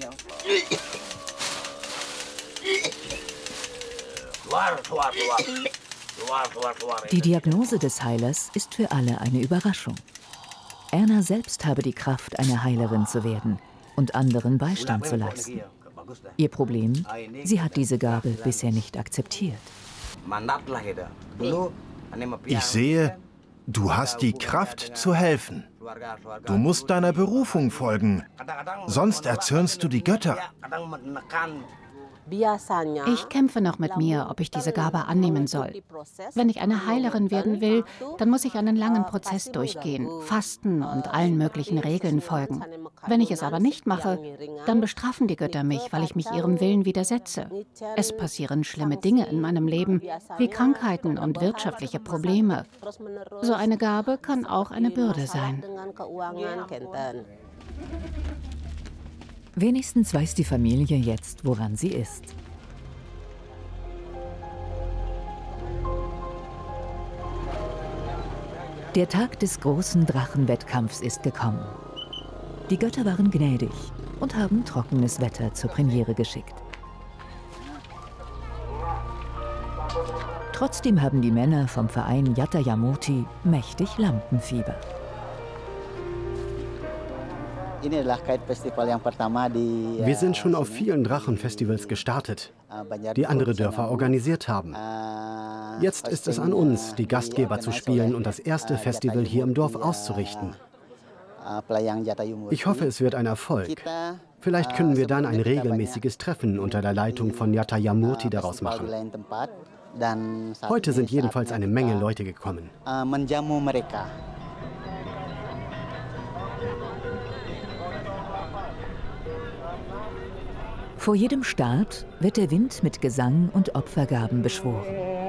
Die Diagnose des Heilers ist für alle eine Überraschung. Erna selbst habe die Kraft, eine Heilerin zu werden und anderen Beistand zu leisten. Ihr Problem? Sie hat diese Gabe bisher nicht akzeptiert. Ich sehe, du hast die Kraft zu helfen. Du musst deiner Berufung folgen, sonst erzürnst du die Götter. Ich kämpfe noch mit mir, ob ich diese Gabe annehmen soll. Wenn ich eine Heilerin werden will, dann muss ich einen langen Prozess durchgehen, fasten und allen möglichen Regeln folgen. Wenn ich es aber nicht mache, dann bestrafen die Götter mich, weil ich mich ihrem Willen widersetze. Es passieren schlimme Dinge in meinem Leben, wie Krankheiten und wirtschaftliche Probleme. So eine Gabe kann auch eine Bürde sein. Wenigstens weiß die Familie jetzt, woran sie ist. Der Tag des großen Drachenwettkampfs ist gekommen. Die Götter waren gnädig und haben trockenes Wetter zur Premiere geschickt. Trotzdem haben die Männer vom Verein Yata-Yamurti mächtig Lampenfieber. Wir sind schon auf vielen Drachenfestivals gestartet, die andere Dörfer organisiert haben. Jetzt ist es an uns, die Gastgeber zu spielen und das erste Festival hier im Dorf auszurichten. Ich hoffe, es wird ein Erfolg. Vielleicht können wir dann ein regelmäßiges Treffen unter der Leitung von Yata-Yamurti daraus machen. Heute sind jedenfalls eine Menge Leute gekommen. Vor jedem Start wird der Wind mit Gesang und Opfergaben beschworen.